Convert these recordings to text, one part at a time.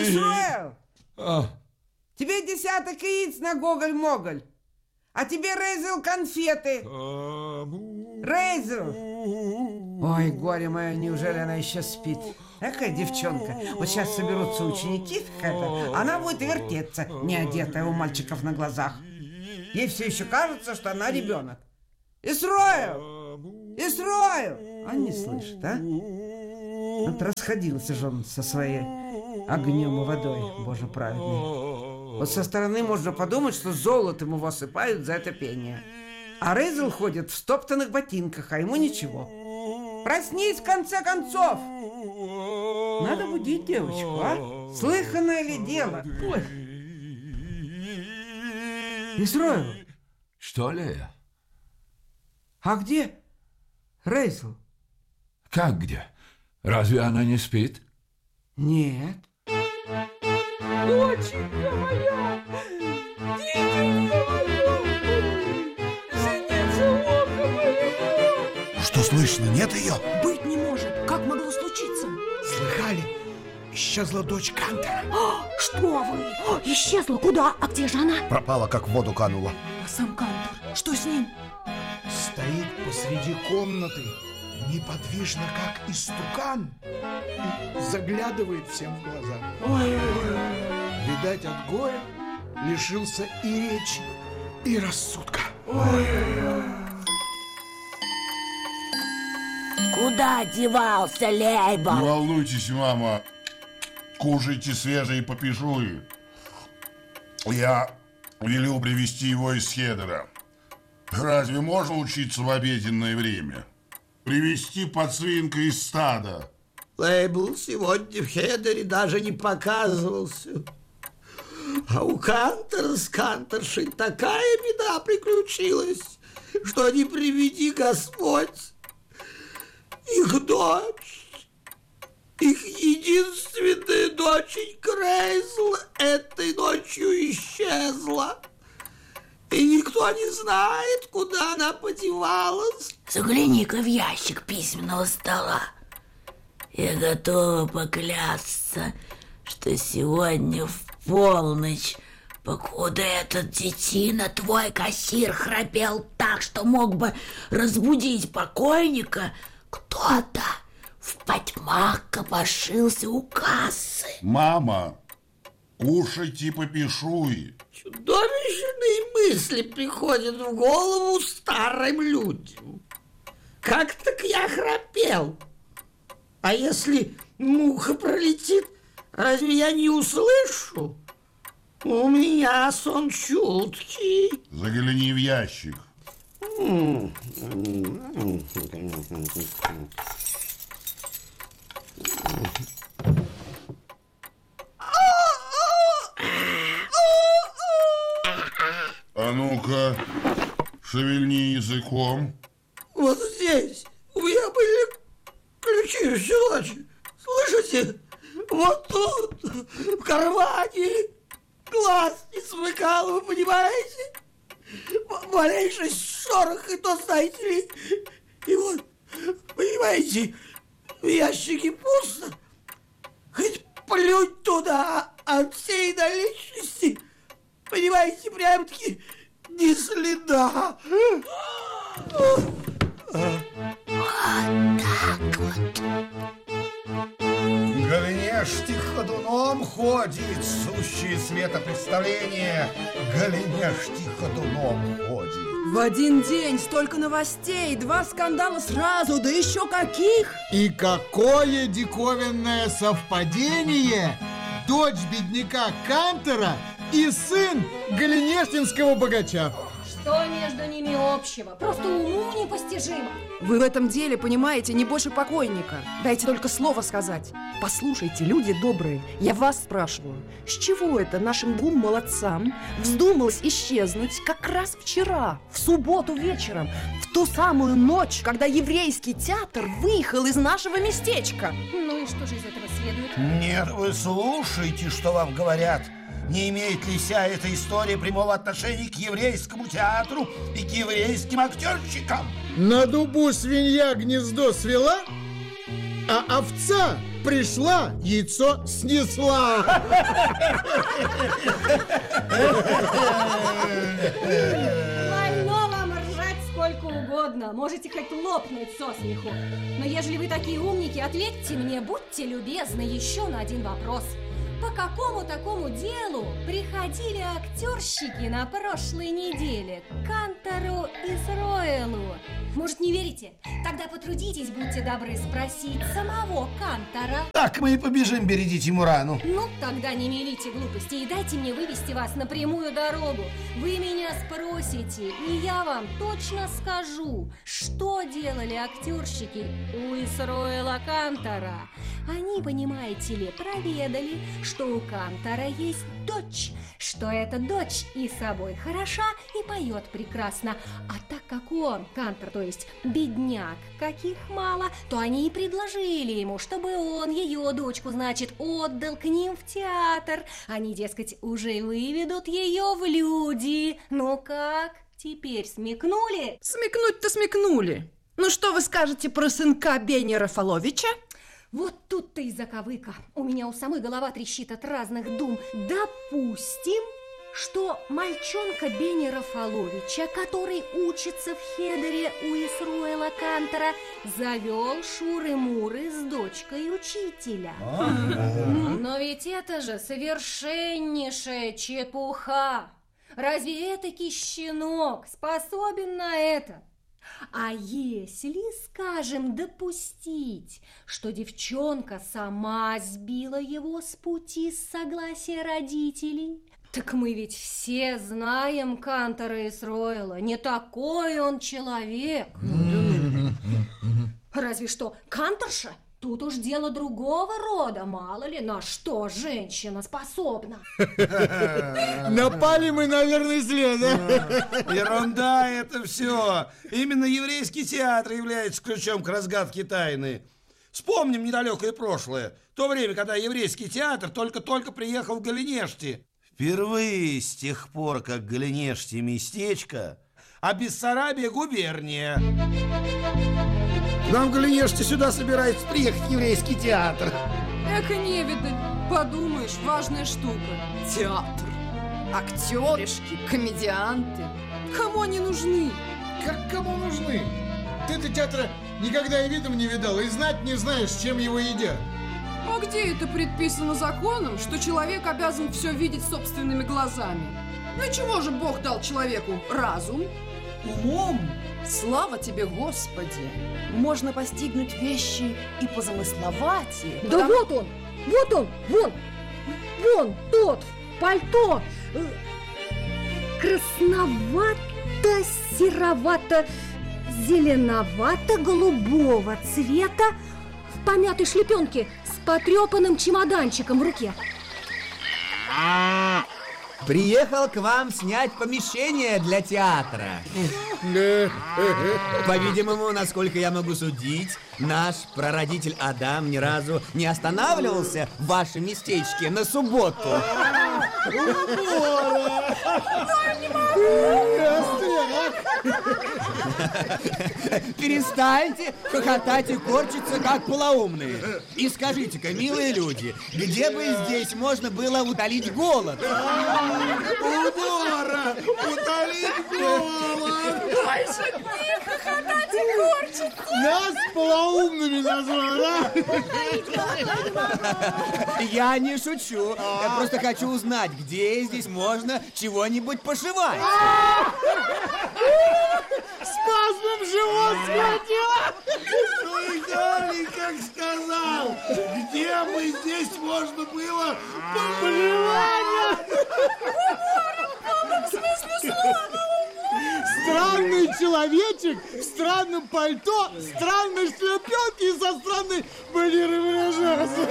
Исроэл! Тебе 10 яиц на гоголь-моголь, а тебе Рейзел конфеты. Рейзел! Ой, горе мое, неужели она еще спит? Какая девчонка. Вот сейчас соберутся ученики, она будет вертеться, не одетая у мальчиков на глазах. Ей все еще кажется, что она ребенок. Исроэл! Исроэл! Он не слышит, а? Вот расходился же он со своей огнем и водой, Боже праведный. Вот со стороны можно подумать, что золотом его осыпают за это пение. А Рейзел ходит в стоптанных ботинках, а ему ничего. Проснись, в конце концов! Надо будить девочку, а? Слыханное ли дело? Ой. Исроэл! Что ли? А где Рейзел? Как где? Разве она не спит? Нет. Доченька моя! Дитятка моя! Зеница ока моего! Что слышно? Нет ее? Быть не может! Как могло случиться? Слыхали? Исчезла дочь Кантера. Что вы? Исчезла? Куда? А где же она? Пропала, как в воду канула. А сам Кантер? Что с ним? Стоит посреди комнаты, неподвижно, как истукан, и заглядывает всем в глаза. Видать, от горя лишился и речи, и рассудка. Куда девался Лейбл? Не волнуйтесь, мама. Кушайте свежие попешуи. Я велел привезти его из Хедера. Разве можно учиться в обеденное время? Привезти подсвинка из стада. Лейбл сегодня в Хедере даже не показывался. А у Кантера с Кантершей такая беда приключилась, что не приведи Господь. Их дочь, их единственная доченька Рейзел этой ночью исчезла. И никто не знает, куда она подевалась. Загляни-ка в ящик письменного стола. Я готова поклясться, что сегодня в полночь, покуда этот детина, твой кассир, храпел так, что мог бы разбудить покойника, кто-то в потьмах копошился у кассы. Мама, кушайте попешуи. Чудовищные мысли приходят в голову старым людям. Как так я храпел? А если муха пролетит, разве я не услышу? У меня сон чуткий. Загляни в ящик. А ну-ка, шевельни языком. Вот здесь у меня были ключи всю ночь. Слышите? Вот тут, в кармане. Глаз не смыкал, вы понимаете? Малейший шорох, и то, знаете ли. И вот, понимаете, в ящике пусто. Хоть плюнь туда, от всей наличности, понимаете, прям-таки ни следа. Вот так вот. Голенешти ходуном ходит, сущие светопредставления. Голенешти ходуном ходит. В один день столько новостей, 2 скандала сразу, да еще каких! И какое диковинное совпадение! Дочь бедняка Кантера и сын голенештинского богача. Что между ними общего? Просто уму непостижимо. Вы в этом деле понимаете не больше покойника. Дайте только слово сказать. Послушайте, люди добрые, я вас спрашиваю, с чего это нашим 2 молодцам вздумалось исчезнуть как раз вчера, в субботу вечером, в ту самую ночь, когда еврейский театр выехал из нашего местечка? Ну и что же из этого следует? Нет, вы слушайте, что вам говорят. Не имеет ли вся эта история прямого отношения к еврейскому театру и к еврейским актерщикам? На дубу свинья гнездо свела, а овца пришла, яйцо снесла. Вольно вам ржать сколько угодно. Можете хоть лопнуть со смеху. Но ежели вы такие умники, ответьте мне, будьте любезны, еще на один вопрос. По какому такому делу приходили актерщики на прошлой неделе к Кантору и Сроэлу? Может, не верите? Тогда потрудитесь, будьте добры, спросить самого Кантора. Так мы и побежим бередить ему рану. Ну, тогда не мелите глупости и дайте мне вывести вас на прямую дорогу. Вы меня спросите, и я вам точно скажу, что делали актерщики у Исроэла Кантора. Они, понимаете ли, проведали, что у Кантора есть дочь, что эта дочь и собой хороша, и поет прекрасно. А так как он, Кантор, то есть бедняк, каких мало, то они и предложили ему, чтобы он ее дочку, значит, отдал к ним в театр. Они, дескать, уже выведут ее в люди. Ну как, теперь смекнули? Смекнуть-то смекнули. Ну что вы скажете про сынка Бени Рафаловича? Вот тут-то и заковыка. У меня у самой голова трещит от разных дум. Допустим, что мальчонка Бени Рафаловича, который учится в хедере у Исроэла Кантора, завел шуры-муры с дочкой учителя. Но ведь это же совершеннейшая чепуха. Разве этакий щенок способен на это? А если, скажем, допустить, что девчонка сама сбила его с пути с согласия родителей, так мы ведь все знаем Кантора Исроэла, не такой он человек. Разве что Канторша? Тут уж дело другого рода, мало ли на что женщина способна. Напали мы на верный след, да? Ерунда это все. Именно еврейский театр является ключом к разгадке тайны. Вспомним недалекое прошлое. То время, когда еврейский театр только-только приехал в Голенешти. Впервые с тех пор, как Голенешти местечко, а Бессарабия губерния. К нам в Голенешти сюда собирается приехать еврейский театр. Эка невидаль, подумаешь, важная штука. Театр, актеришки, комедианты. Кому они нужны? Как кому нужны? Ты-то театра никогда и видом не видал, и знать не знаешь, чем его едят. А где это предписано законом, что человек обязан все видеть собственными глазами? Для чего же Бог дал человеку разум? Умом, слава тебе, Господи, можно постигнуть вещи и позамысловать их. Да вот он, вон тот, пальто, красновато-серовато-зеленовато-голубого цвета, в помятой шлепенке с потрепанным чемоданчиком в руке. Приехал к вам снять помещение для театра. По-видимому, насколько я могу судить, наш прародитель Адам ни разу не останавливался в вашем местечке на субботу. Перестаньте хохотать и корчиться, как полоумные. И скажите-ка, милые люди, где бы здесь можно было утолить голод? Удора! Утолить голод! Больше не хохотать и корчиться! Нас полоумными назвали, да? Я не шучу. Я просто хочу узнать, где здесь можно чего-нибудь пошивать. Спазмом живот схватило! Слыхали, как сказал? Где бы здесь можно было Понимание! В смысле слова? Странный человечек в странном пальто, странной шлепенке и со странной манерой выражаться.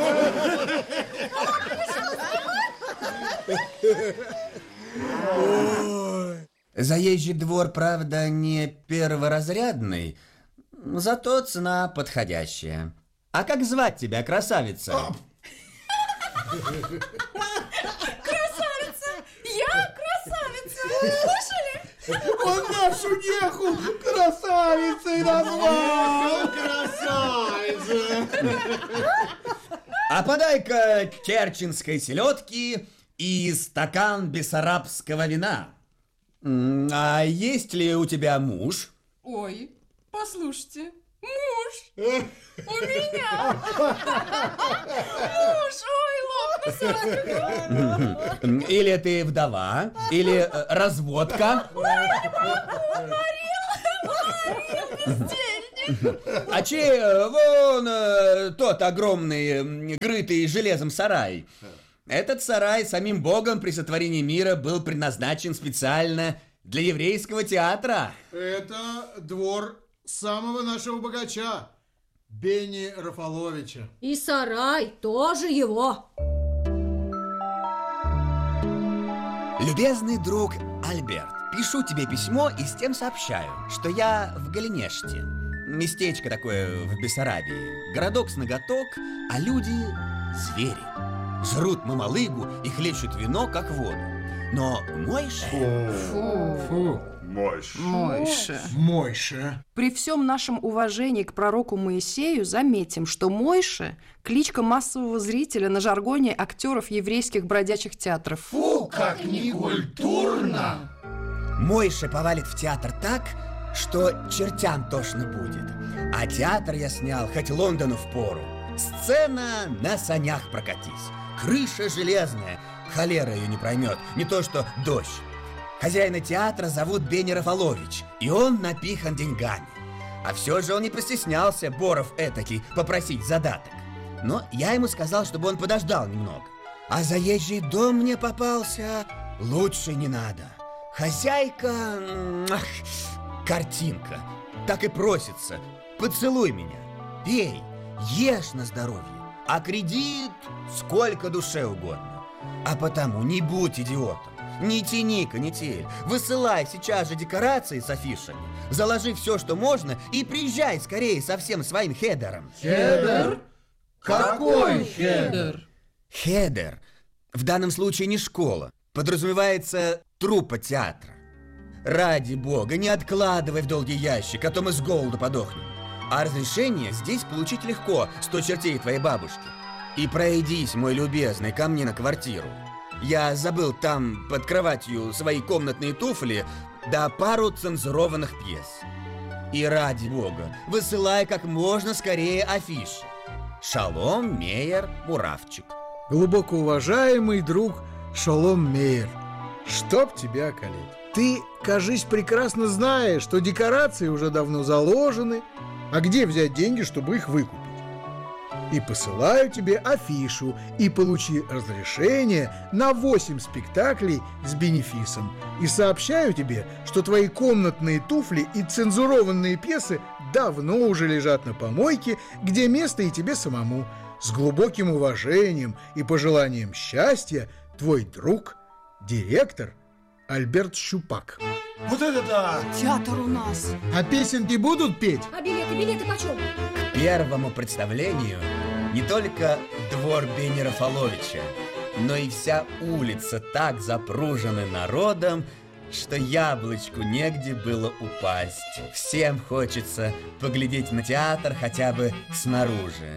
Заезжий двор, правда, не перворазрядный, зато цена подходящая. А как звать тебя, красавица? Красавица! Я красавица! Слышали? Он нашу неху красавицей назвал! Красавица! А подай-ка керченской селедки и стакан бессарабского вина. А есть ли у тебя муж? Ой, послушайте, муж у меня. Муж, ой, лопну. Или ты вдова, или разводка. А чей вон тот огромный, грытый железом сарай? Этот сарай самим Богом при сотворении мира был предназначен специально для еврейского театра. Это двор самого нашего богача, Бени Рафаловича. И сарай тоже его. Любезный друг Альберт, пишу тебе письмо и с тем сообщаю, что я в Голенеште. Местечко такое в Бессарабии. Городок с ноготок, а люди — звери. Жрут мамалыгу и хлещут вино, как воду. Но Мойше... Мойше. При всем нашем уважении к пророку Моисею заметим, что Мойше – кличка массового зрителя на жаргоне актеров еврейских бродячих театров. Фу, как некультурно! Мойше повалит в театр так, что чертям тошно будет. А театр я снял хоть Лондону впору. Сцена на санях прокатись. Крыша железная, холера ее не проймет, не то что дождь. Хозяина театра зовут Бени Рафалович, и он напихан деньгами. А все же он не постеснялся, Боров этакий, попросить задаток. Но я ему сказал, чтобы он подождал немного. А заезжий дом мне попался, лучше не надо. Хозяйка... картинка. Так и просится. Поцелуй меня, пей, ешь на здоровье. А кредит сколько душе угодно. А потому не будь идиотом. Не тяни канитель. Высылай сейчас же декорации с афишами. Заложи все, что можно, и приезжай скорее со всем своим хедером. Хедер? Какой хедер? Хедер в данном случае не школа. Подразумевается труппа театра. Ради бога, не откладывай в долгий ящик, а то мы с голоду подохнем. А разрешение здесь получить легко, 100 чертей твоей бабушки. И пройдись, мой любезный, ко мне на квартиру. Я забыл там под кроватью свои комнатные туфли да пару цензурованных пьес. И ради бога, высылай как можно скорее афиши. Шалом Мейер Муравчик. Глубоко уважаемый друг Шалом Мейер, чтоб тебя околеть. Ты, кажись, прекрасно знаешь, что декорации уже давно заложены, а где взять деньги, чтобы их выкупить? И посылаю тебе афишу, и получи разрешение на 8 спектаклей с бенефисом. И сообщаю тебе, что твои комнатные туфли и цензурованные пьесы давно уже лежат на помойке, где место и тебе самому. С глубоким уважением и пожеланием счастья, твой друг, директор Альберт Щупак. Вот это да! Театр у нас. А песенки будут петь? А билеты почем? К первому представлению не только двор Бени Рафаловича, но и вся улица так запружены народом, что яблочку негде было упасть. Всем хочется поглядеть на театр хотя бы снаружи.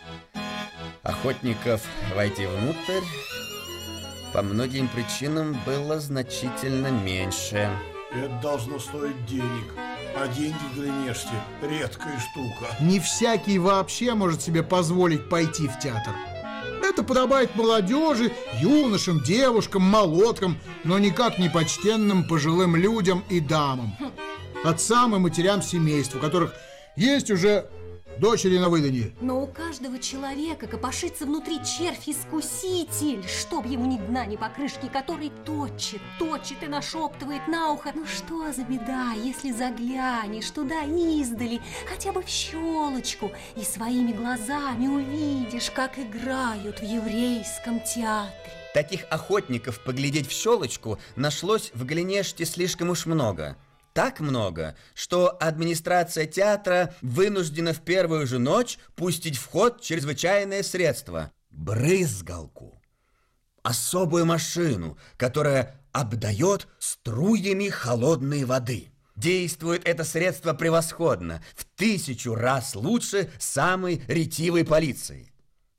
Охотников войти внутрь по многим причинам было значительно меньше. Это должно стоить денег. А деньги в Голенеште — редкая штука. Не всякий вообще может себе позволить пойти в театр. Это подобает молодежи, юношам, девушкам, молодкам, но никак не почтенным пожилым людям и дамам. Отцам и матерям семейств, у которых есть уже дочери на выданье. Но у каждого человека копошится внутри червь-искуситель, чтоб ему ни дна, ни покрышки, который точит и нашептывает на ухо. Ну что за беда, если заглянешь туда издали, хотя бы в щелочку, и своими глазами увидишь, как играют в еврейском театре. Таких охотников поглядеть в щелочку нашлось в Голенеште слишком уж много. Так много, что администрация театра вынуждена в первую же ночь пустить в ход чрезвычайное средство – брызгалку. Особую машину, которая обдает струями холодной воды. Действует это средство превосходно, в 1000 раз лучше самой ретивой полиции.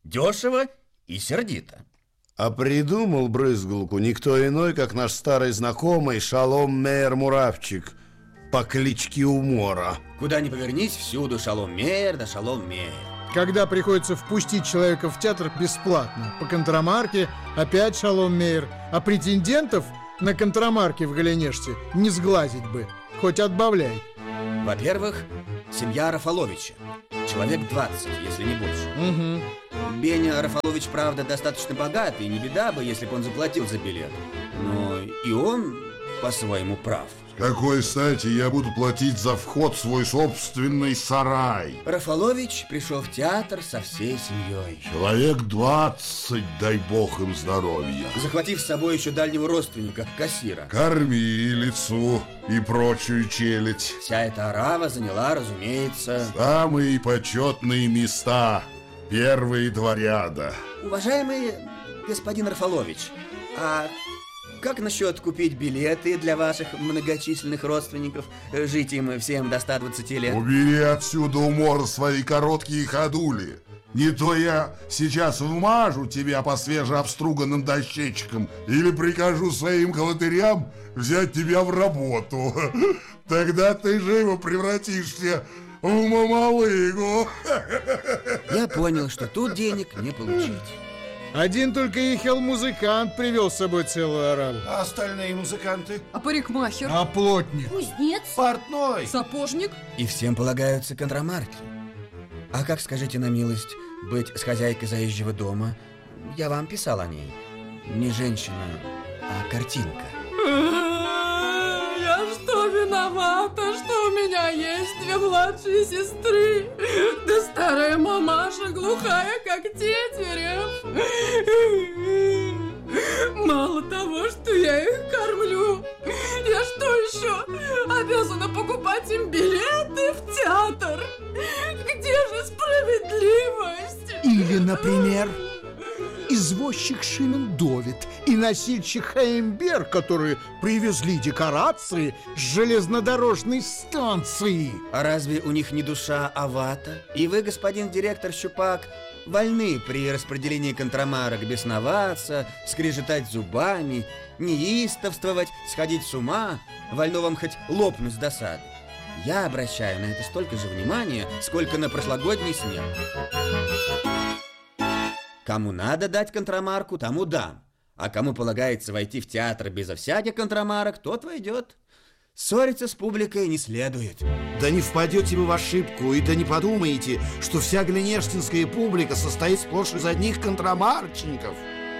Дешево и сердито. А придумал брызгалку никто иной, как наш старый знакомый Шолом Меер Муравчик по кличке Умора. Куда ни повернись, всюду Шолом Меер да Шолом Меер. Когда приходится впустить человека в театр бесплатно, по контрамарке опять Шолом Меер, а претендентов на контрамарке в Голенеште не сглазить бы, хоть отбавляй. Во-первых, семья Рафаловича. Человек 20, если не больше. Беня Рафалович, правда, достаточно богатый, не беда бы, если бы он заплатил за билет. Но и он по-своему прав. С какой стати я буду платить за вход в свой собственный сарай? Рафалович пришел в театр со всей семьей. Человек 20, дай бог им здоровья. Захватив с собой еще дальнего родственника, кассира. Кормилицу и прочую челядь. Вся эта орава заняла, разумеется, самые почетные места. Первые два ряда. Уважаемый господин Рафалович, а как насчет купить билеты для ваших многочисленных родственников? Жить им всем до 120 лет. Убери отсюда, Умор, свои короткие ходули. Не то я сейчас вмажу тебя по свежеобструганным дощечкам или прикажу своим колотырям взять тебя в работу. Тогда ты живо превратишься в мамалыгу. Я понял, что тут денег не получить. Один только ехал-музыкант привел с собой целую ораву. А остальные музыканты? А парикмахер? А плотник? Кузнец? Портной? Сапожник? И всем полагаются контрамарки. А как, скажите на милость, быть с хозяйкой заезжего дома? Я вам писал о ней. Не женщина, а картинка. Я что, виновата, что у меня есть две младшие сестры? Да старая мамаша глухая, как тетерев. Мало того, что я их кормлю, я что еще, обязана покупать им билеты в театр? Где же справедливость? Или, например, извозчик Шимендовит и носильщик Хеймбер, которые привезли декорации с железнодорожной станции. А разве у них не душа, а вата? И вы, господин директор Щупак, вольны при распределении контрамарок бесноваться, скрежетать зубами, неистовствовать, сходить с ума, вольно вам хоть лопнуть с досады. Я обращаю на это столько же внимания, сколько на прошлогодний снег. Кому надо дать контрамарку, тому дам. А кому полагается войти в театр безо всяких контрамарок, тот войдет. Ссориться с публикой не следует. Да не впадете вы в ошибку, и да не подумаете, что вся голенештинская публика состоит сплошь из одних контрамарочников.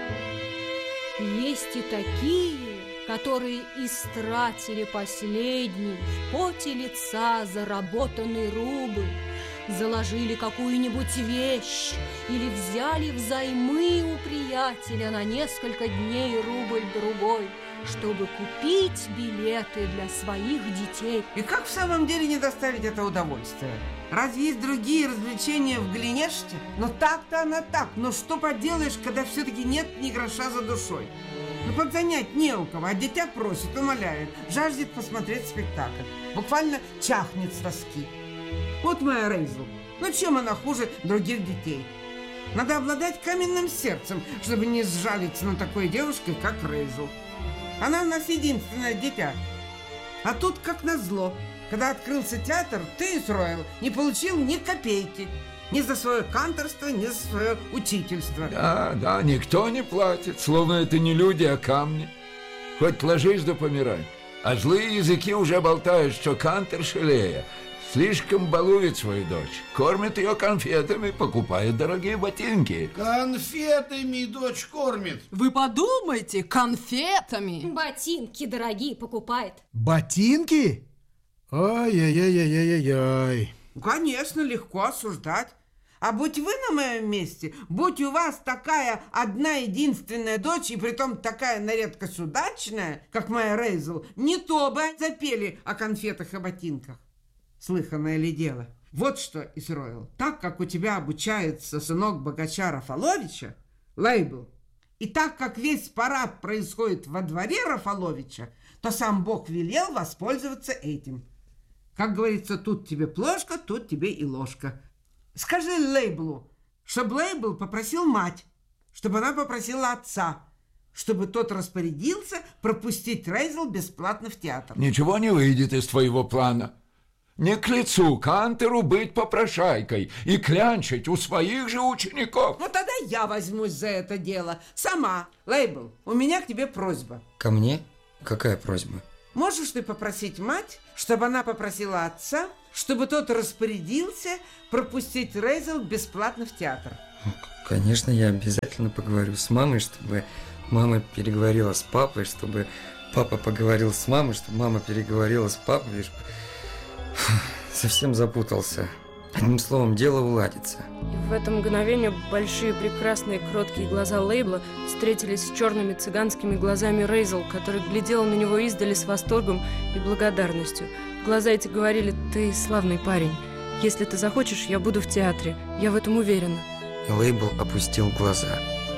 Есть и такие, которые истратили последний в поте лица заработанный рубль, заложили какую-нибудь вещь или взяли взаймы у приятеля на несколько дней рубль-другой, чтобы купить билеты для своих детей. И как в самом деле не доставить это удовольствие? Разве есть другие развлечения в Голенеште? Но так-то она так. Но что поделаешь, когда все-таки нет ни гроша за душой? Ну, подзанять не у кого, а дитя просит, умоляет, жаждет посмотреть спектакль. Буквально чахнет с тоски. Вот моя Рейзл. Ну, чем она хуже других детей? Надо обладать каменным сердцем, чтобы не сжалиться над такой девушкой, как Рейзл. Она у нас единственное дитя. А тут, как назло, когда открылся театр, ты, Исроил, не получил ни копейки. Ни за свое канторство, ни за свое учительство. Да, никто не платит, словно это не люди, а камни. Хоть ложись да помирай. А злые языки уже болтают, что кантор Шелея слишком балует свою дочь, кормит ее конфетами, покупает дорогие ботинки. Конфетами дочь кормит. Вы подумайте, конфетами. Ботинки дорогие покупает. Ботинки? Ай-яй-яй-яй-яй-яй. Конечно, легко осуждать. А будь вы на моем месте, будь у вас такая одна единственная дочь, и притом такая на редкость удачная, как моя Рейзл, не то бы запели о конфетах и ботинках. Слыханное ли дело? Вот что, Исроил, так как у тебя обучается сынок богача Рафаловича, Лейбл, и так как весь парад происходит во дворе Рафаловича, то сам Бог велел воспользоваться этим. Как говорится, тут тебе плошка, тут тебе и ложка. Скажи Лейблу, чтобы Лейбл попросил мать, чтобы она попросила отца, чтобы тот распорядился пропустить Рейзел бесплатно в театр. Ничего не выйдет из твоего плана. Не к лицу Кантеру быть попрошайкой и клянчить у своих же учеников. Ну тогда я возьмусь за это дело сама. Лейбл, у меня к тебе просьба. Ко мне? Какая просьба? Можешь ты попросить мать, чтобы она попросила отца, чтобы тот распорядился пропустить Рейзел бесплатно в театр? Конечно, я обязательно поговорю с мамой, чтобы мама переговорила с папой, чтобы папа поговорил с мамой, чтобы мама переговорила с папой. Совсем запутался. Одним словом, дело уладится. И в это мгновение большие, прекрасные, кроткие глаза Лейбла встретились с черными цыганскими глазами Рейзел, которая глядела на него издали с восторгом и благодарностью. Глаза эти говорили: «Ты славный парень. Если ты захочешь, я буду в театре. Я в этом уверена». И Лейбл опустил глаза.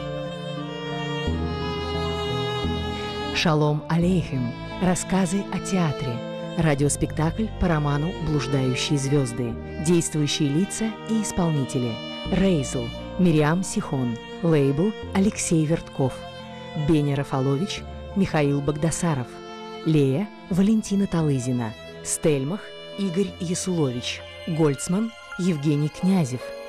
Шалом алейхим. Рассказы о театре. Радиоспектакль по роману «Блуждающие звезды». Действующие лица и исполнители. Рейзел Мириам Сихон. Лейбл Алексей Вертков. Беня Рафалович Михаил Багдасаров. Лея Валентина Талызина. Стельмах Игорь Ясулович. Гольцман Евгений Князев.